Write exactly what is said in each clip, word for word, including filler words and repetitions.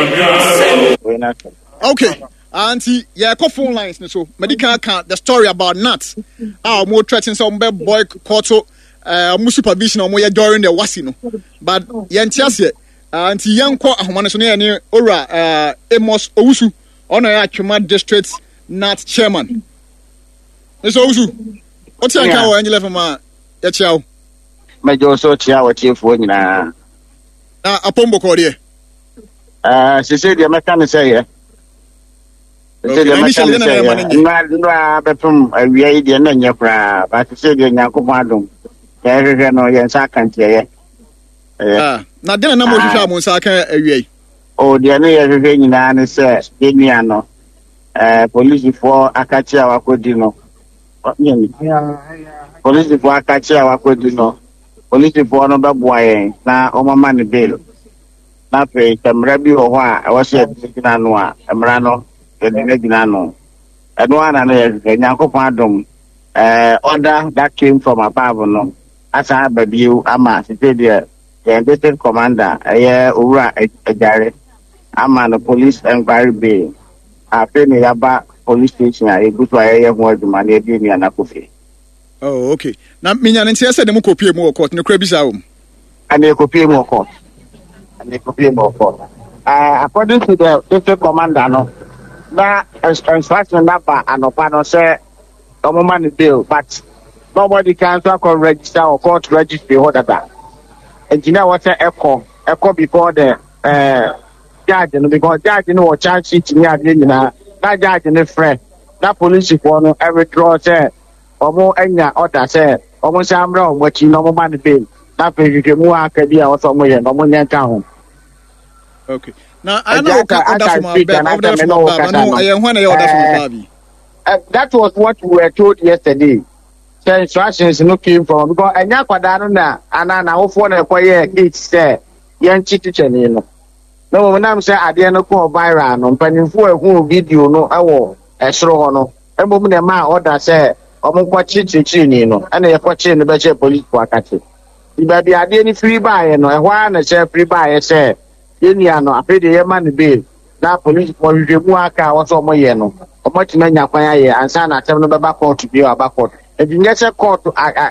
Okay. Auntie, yeah, call phone lines. So, medical account the story about nuts. Our more threatening some boy quarto, uh, supervision or more during the wasino. But Yantias, Auntie Young Qua, Humanisone near Ora, uh, Amos Owusu, Honor Chuma District Nut Chairman. It's Owusu. What's your cow, Angela from my chow? Major so chow, chief winning. Ah, a pombo cordier. Uh, she said, the mechanic say, initially, no, but from a ready and then your cry, but she said, Yakumadum, there is no Yansa country. Ah, now then, no more Musaka away. Oh, the other thing in says, Diniano, uh, police for Akacha Wakudino. Police for Akacha Wakudino. Police for another boy, now, Oma Money Bill. Na pe kamrabi o wa a wase digina no a amrano e digina no eno ana na ye nyankopon adom eh order that came from above no asa babiu ama site there the district commander eh owura ejare ama no police inquiry bay a pe ne yaba police station a egutu ayeye ho aduma na ebi ni anakofi. Oh, okay. Na minya ntia se dem kopie mu court ne kra bisa wo ana kopie mu court. And they could be more for. Uh, according to the district commander, no, that instruction number and opano say, no money bill, but nobody can register or court register or that. And you know what? Echo, echo before the uh, judge, because judge, you know, charge sheet in the that judge in the friend, that police for every draw say, or more any order say, almost I'm wrong, what you know, money bill. That you can move academia or somewhere, no money account. Okay. Now I know that was what we were told yesterday. The instructions no came from because I know that na and na for na quiet it say yan teacher ni no. No when I'm say ade no ko viral no panimfo ehun video no ewo esoro ho no. Embom na ma order say omo kwa chichichi ni no. Ana ye kwa chi no be che police kwa kati. Iba bi ade ni free buy no ehwa na say free buy say Yeniano, I paid the man bill. Now, police for the Muaka was on my yeno. Or much men are quiet and son at seven back court to be a backward. If you get a court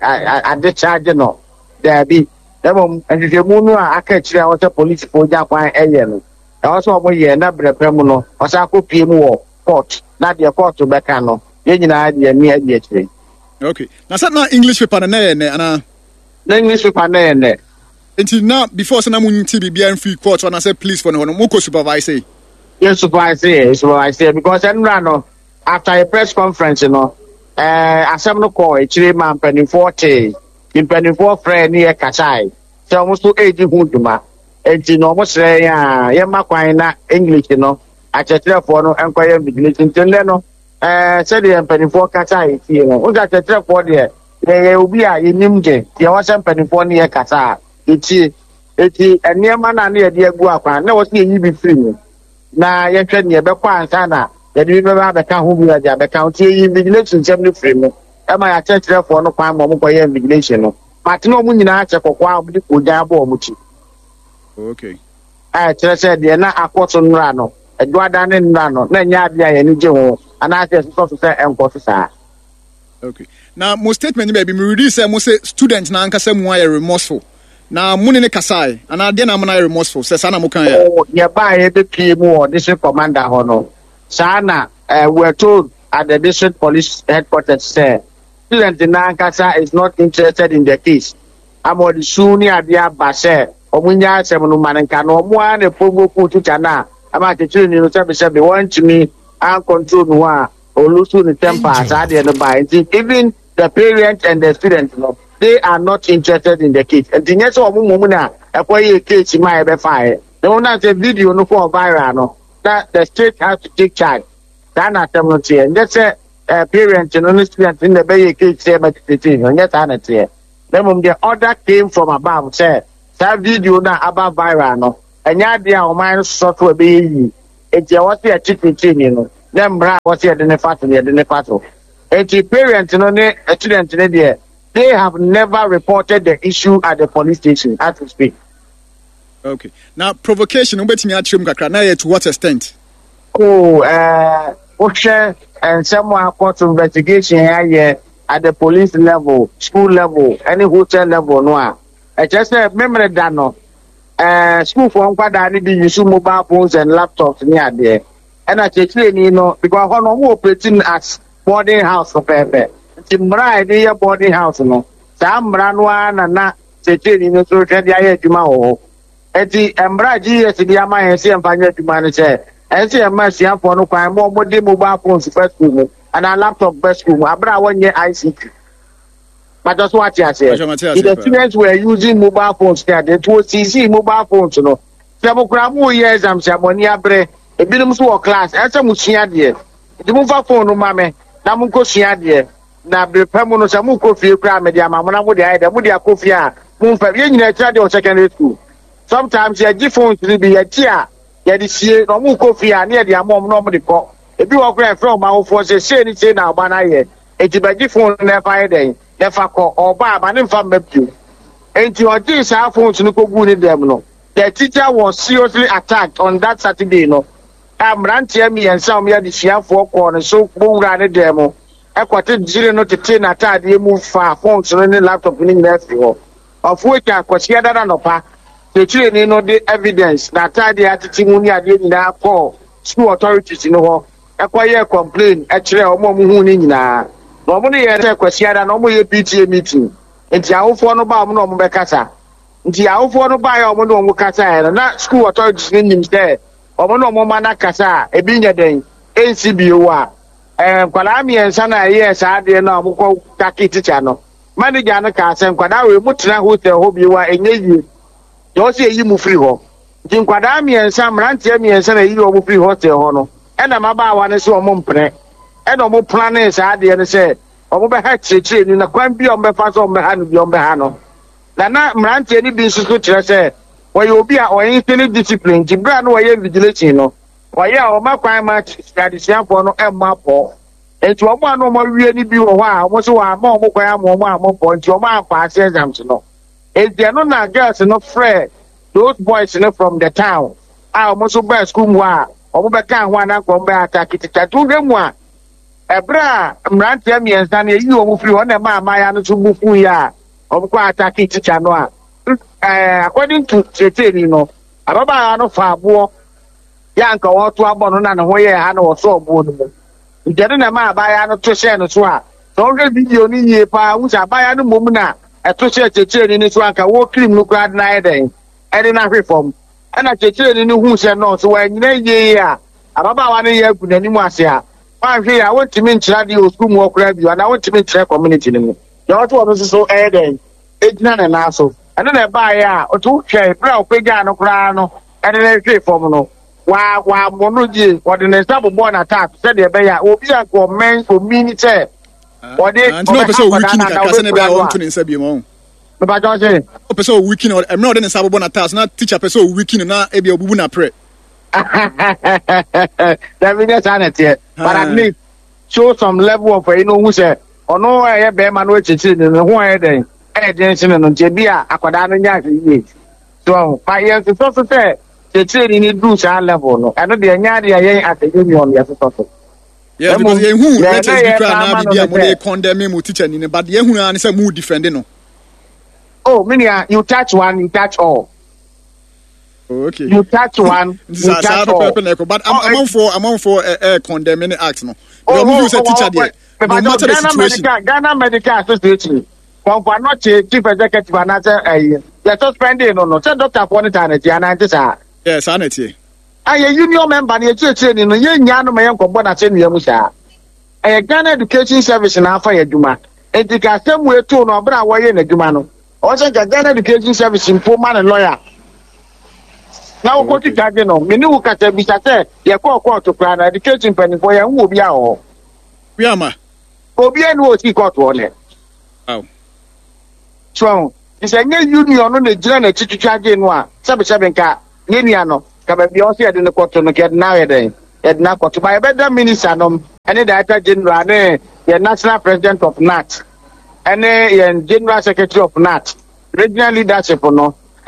at the charge, no, there be. Then, and if you move, I catch you out a police for Japan alien. Also, my year, not the Premuno, or Saco P M O court, not your court to Bacano. Yen idea near yesterday. Okay. Now, that's not English paper and uh, English paper and until now, before Sanamun T B and free court, when I said please for no Moko supervisor. Yes, supervisor, supervisor, because I'm run after a press conference, you know, uh, I some no call a three man penny forty, in penny four friend near Kasai, so almost to eighty Hunduma, eighteen almost say, yeah, Yamaquina, English, you know, I just therefore no inquiry beginning until then, uh, said the penny four Kasai, you know, who got a trap for there, they will be a in Nimje, there was some penny four near Kasai. Eti eti eniema na na yede agu akwan na wose yi bi free na ye hwe ne be kwa ansa na yede bi be ba ka ho bi aja be ka o tie yi vigilance nsem ne free no e ma ya chechire fo no kwan mo mo koye vigilance no but no mu nyina ache kokwa obdi oja abo mu chi. Okay. Ah chere se de na akoso nra no eduada ne nra no na nya bia ye ni je ho ana ase so so se enko so sa. Okay. Now mo statement be be me read say mo say student na anka say mo are remorseful. Na muni ne kasai ana de na amana remorseful say sana mo kan ya oh ye ba ye be pie mu o district commander ho no sana uh, we were told at the district police headquarters say student na kasa is not interested in the case amodi suni adia ba say omunya asem no manenka no mo a ne pogoku tucha na ama teaching ni no say say be want me and control no a olusu ni temper sa de no ba even the parents and the students no they are not interested in the case. And the next one, Mumuna, a boy case might be fired. The one that's a video no for viral, no, that the state has to take charge. That's not a and that's a parent and only student in the bay case, say, but the thing, and that's not here. Then when the order came from above, say, that video now about viral, no, and yet they are mine sort of be it's what they are chicken, you know. Then Bra was here, then the fat, and the fatto. And the parent and only a student in the they have never reported the issue at the police station as we speak. Okay. Now provocation ubeti mi atrim kakra na to what extent? Oh, uh okay, and someone court investigation here at the police level, school level, any hotel level no. I just say memory that no. Uh school for kwada ni be use mobile phones and laptops near there. And I say you know because how no operating as boarding house for pepe. Ti mra dey boarding house no. Sa mra no na na say you know so dey adwuma ho. Eti embra G S di ama yen se emfanya adwuma ne se ense emma siafo no kwan mo mo de mobile phones first school mo and a laptop first school abra wonye I C T but just what you say the students were using mobile phones there they to see mobile phones no se mo kra mo ye exam se amoni abre ebinum so wo class ense mo sua de di mo fa phone no ma me na mo ko sua de na be pam no se mo ko fie kra me de ama mo na mo de ai de mo de akofie a mo fa ye nyina tira de secondary school. Sometimes you give phones to be a tear. You see, no more coffee and near the mom normally call. If you are from my forces, say anything now, but I hear it's a big phone never day, never call or Bob and inform you. And you are this our phones to go good them. No, the teacher was seriously attacked on that Saturday. No, I'm ranting me and some year this year for corner so go run a demo. I quoted zero not to ten at time, they move far phones and laptop in the of which I was here than a the training no the evidence na tade atiti mu ni ade nyina call school authorities no ho ekwaye complain e kire omo mu hu ni nyina na omo ne ye te kwasiada na omo ye P T A meeting nti awofo no ba omo no omo be kasa nti awofo no ba ya omo no omo kasa e na school authorities ni nim say omo no omo ma na kasa e bi nya den N C B O a eh kwala mi ensa na ye sa ade na omo ko taki teacher no manager no ka se kwada we mutena hotel ho bi wa enye yi you say you move free ho. Jin kwada mi ensa mrantie mi ensa na yi o free hotel ho no. E na maba wa ne so o mo mpre. E na o mo plan e sa ade ne se o mo be ha chichi ni na kwan bi o be fa so o be ha no bi o be ha no. Na na mrantie ni bi nso so kire se wo ye obi a o yin discipline jibra no wo ye vigilation no. Wo ye o ma kwan ma tradition for no e ma po. Enti o mo anu mo wie ni bi wo ho a mo so wa ma o mo kwan am o mo am po enti o ma pass exams no. If they are not girls enough friend, those boys enough from the town. I almost by school wa or be can one and come back attack it to them one. A bra Mrantia me and Stanley, you will free on a man, my aunt to move ya or quite attack it to Chanoa. According to Chetin, you know, about I know far war. Yanka or to a bon and way I know so good. Getting a man by Anno to share as well. So video ni pa which I buy a mumina. A to share Chetin in this one can walk him look at night day. I didn't have reform. And I Chetin in who said no, so when you yeah, about one year with any more. I'm here, I want to meet radio school more crab you, and I want to meet their community. You also want to so air day. It's not an asshole. And then I buy or two share, brown, pigano, crano, and then a for no. Wow, wow, Monuji, what in a double born attack, said the bear, will be a men for minutes. Or they no so weekend can be on to in Sabimon. But I don't say, oh, so weekend or I'm not in a Sabon attack, not teach a person weekend and not a bubuna pray. That means sanity, but at least show some level of you know who said, or no, I have a man which is in the one day. I didn't know Jabia, Aquadana Yaki. So, five years is also fair. The training in Bruce level, and the Anyadi at the union, yes, also. Yes, because who let us be proud now be condemn him teacher in but the who answer mood defending no. Oh, many you touch one, you touch all. Okay. You touch one, you touch all. But I'm on for I'm on for a condemning act no. The move is a teacher there. No matter the situation. Ghana Medical Association. From for not chief executive and answer eh they suspending no no. Say doctor for any time and answer sir. Yes, anity. Aye union member na church ni no ye nya no me nkobo na che nua mu sha. Eh Ghana Education Service na afa yadwuma. Enti ka sem we to no obra wo ye na dwuma no. O se Ghana Education Service impo man lawyer. Na wo ko ti gage no, me ni wo ka ta bi sa se ye ko court to plan education pen for ye wo bia ho. Bia ma. Obi enu o ti court wo le. Aw. So, is a new union no na gira na titwitwa ge no a, sebe sebe nka ye nua no. Kababi also had in the court no get now day. Yet na court by better minister no any director general ne the national president of N A T and the general secretary of N A T regional leadership no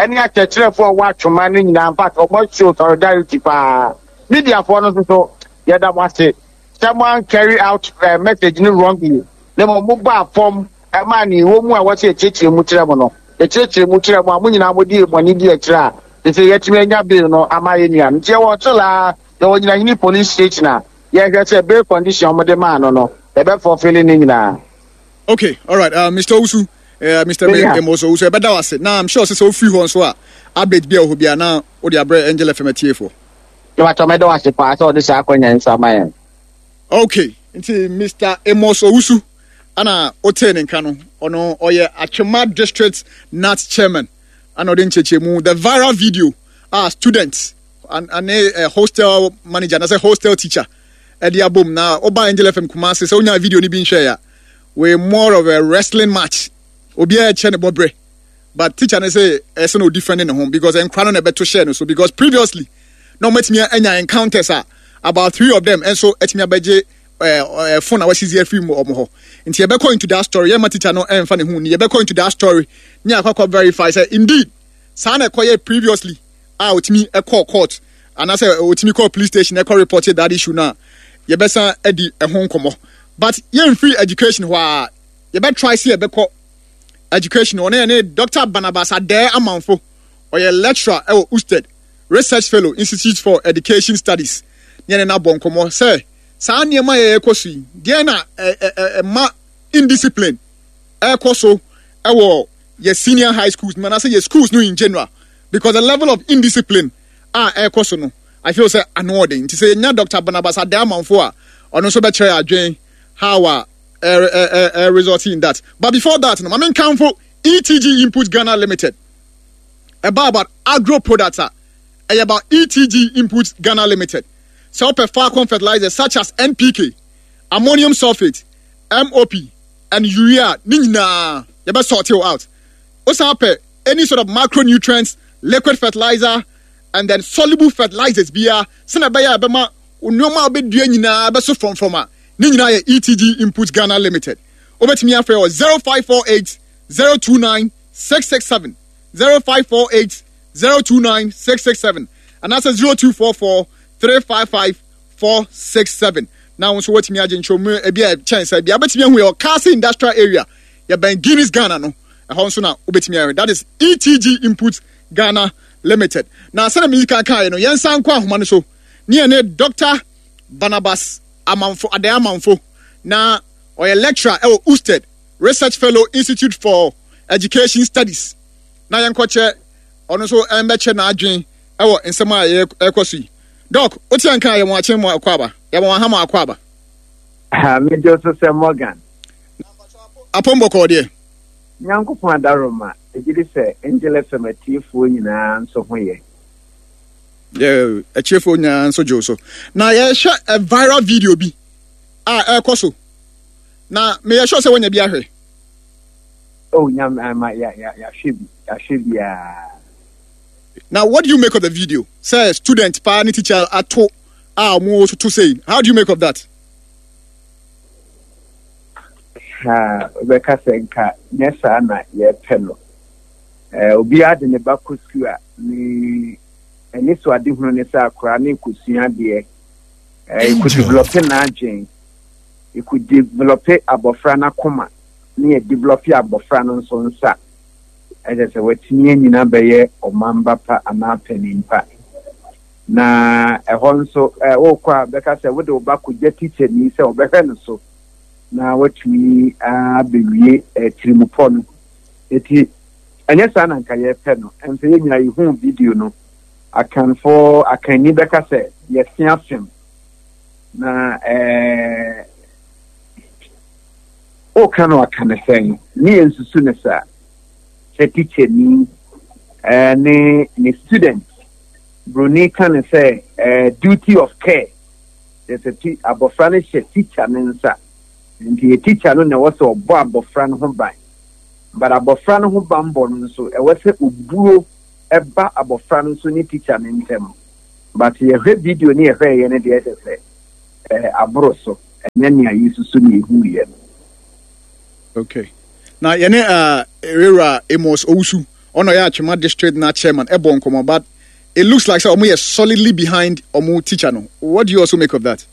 any a church for watch man in fact or much show solidarity pa media for no so yeah that was it. Someone carry out a message no wrongly. The mobile form a man who was a church in Mutramono. The church in Mutramo, Munina would deal when he did a they say yet me bill no am I in yan. Jawatala, the one police station now. Yeah, that's a bare condition with the man or no. The best for filling in now. Okay, all right, uh, Mister Usu. Uh, Mister Yeah. Emoso Usu, but that was it. Now I'm sure it's so free one so update be who be now or the Abre Angel F M at T four. You are tomato was the part of the Sakonia and Samayan. Okay, until Mister Emoso Usu, Anna Oten and Kano, or no, or yeah, Achema District Nat Chairman, and Odinchemu, the viral video, ah, students, and, and a, a hostel manager, and as a hostel teacher, at the album now, Oba Angel F M Kumasi, so now video ni being shared. We're more of a wrestling match. Obia Chene Bobre. But teacher say it's no different in the home because I'm crying a better share. So because previously, no met me any encounters are about three of them, and so et me abeje uh phone was easier free more more. Into you into that story, yeah, my teacher no and funny who you into that story. Nya kwakwa verify say indeed. Sana koye previously out me a call court. And I say out me call police station, I call reported that issue now. You better Eddie a home come. But you in free education where you better try see a better education on any Doctor Barnabas Ade Amanfo or a lecturer at Usted Research Fellow Institute for Education Studies. Yana Bonkomo say, Sanya ma ekosi, Diana a ma indiscipline. Ekoso, ewo your senior high schools, man. I say your schools no in general because the level of indiscipline ah ekoso no. I feel say annoying to say nya Doctor Barnabas Ade Amanfo or no so better adwen how uh, uh, uh, uh, resulting in that. But before that, no, I mean, count for E T G Input Ghana Limited. About about agro products, uh, about E T G Input Ghana Limited. So, per Falcon fertilizers such as N P K, ammonium sulfate, M O P, and urea. Nina, you better sort you out. Also, per any sort of macronutrients, liquid fertilizer, and then soluble fertilizers. Bia, Senabaya Bema, Unoma be Duenina, Beso from from. Nina E T G Input Ghana Limited. Over to me after zero five four eight zero two nine six six seven zero five four eight zero two nine six six seven and that's a zero two four four three five five four six seven. Now so what me agent show me e be a chance e be abetimi hu your Kasi industrial area ya ben Guinness Ghana no e ho so na obetimi that is E T G Input Ghana Limited. Now say na me kan kan no yen san kwa ahoma no so ne ne Doctor Barnabas Amanfo Ade Amanfo na or a lecturer at Usted Research Fellow Institute for Education Studies. Na yankoche ono so embeche na adwen ewo nsema ekosi. Doc, oti anka ye mo ache mo akwaba. Ye mo ha mo akwaba. Ah, me Joseph Morgan. Apombo ko de. Nyanko pon adaroma, ejiri se Angel F M atiefo nyina nso ho ye. Yeah, a cheerful nya so Joso. Now yeah, share a viral video bi. Ah, eh koso. Now me ya sure say when you be ahwe. Oh, nyam ma ya ya ya should ya should ya. Now what do you make of the video? Say student pa ni teacher ato ah mo to say. How do you make of that? Ha, be ka senka nyesa na ye pelo. Eh obi ade ne bakosu a ni eni so ade hunu ne sa akra ne kusua de eh could develop na agent. You could develop abofra na koma ne develop abofra no nso nsa. Eze se wetini nyina beye omamba pa anapenimpa. Na ehon nso eh okwa beka se we de obakugye teacher ni se obehwe no so. Na watumi abewie tirimupo no eti anya sana nka ye pe no ense ye nyina yihu video no akan for akan ni beka se ye sia film na eh o kanu akan sen ni ensusu ne sa se teacher ni eh ni ni student bruni kan say eh duty of care there's a t abofra ne teacher ne nsa nti teacher no na wose obo abofra no ho ban but abofra no ho ban bo no so e wose obuo eba abofra no so ni teacher ne ntem but ye hwe video ni ye hwe ye ne de ese eh abro so enye ya yisusu ni hu ye. Okay, now yene uh Erera Amos Owusu ono ya Chuma district na chairman ebon komo, but it looks like so omo is solidly behind omo teacher no. What do you also make of that?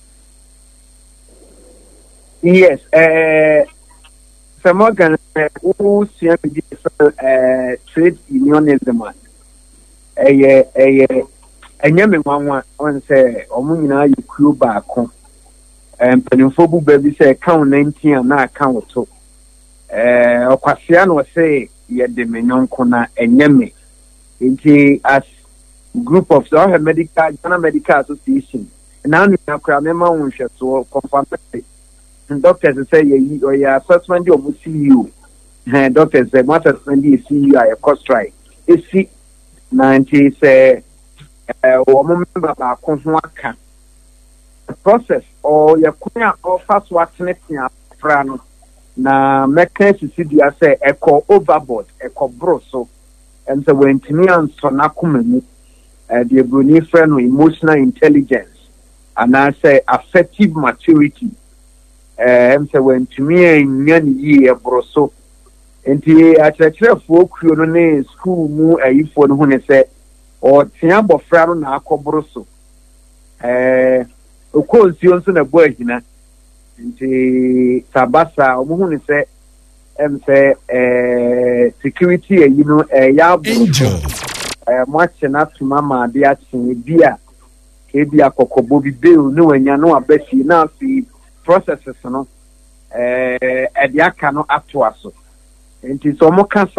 Yes, uh some organ who see uh trade unionism. Eh eh enyame nwanwa on say omo nyina yikuo baako. Um, Penfobu baby say count nineteen and na account to eh okwasea no say ye de menyon kona enyeme nti as group of so her medical Ghana Medical Association now we akra me ma won hwe so confirm doctors say ye or ya assessment of C E O eh doctors say what assessment is C E O a cost strike e si ninety say eh o mo member ba ko ho aka process or your kunya or fast watching frano na mechanism sidia say echo overboard echo broso and so when tinian so na kumemu uh, the bruni friend emotional intelligence and I say affective maturity uh, and so when to me nyan ye broso enti atrekere folk no ne school mu ayifo no ne say or tia bofra no na akobroso eh okonsi onso na bo ahina nti sabasa omuhu ne se em se eh security e you know eh ya angel eh mwache na tuma ma de achen bia ke bia kokobo bi bill no anya no abasi na fi processes no eh e de aka no ato aso nti so mo ka